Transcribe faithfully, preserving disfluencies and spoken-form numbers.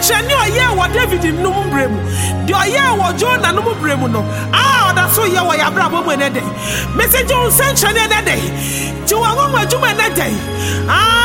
nsɛnkyerɛnne ɔyɛ wɔ David nnum bremu de ɔyɛ wɔ Jonah nnum bremu no a ɔda so yɛ wɔ yabrabɔ mu ne de message nsɛnkyerɛnne ne de ti wɔn wɔn adwuma ne de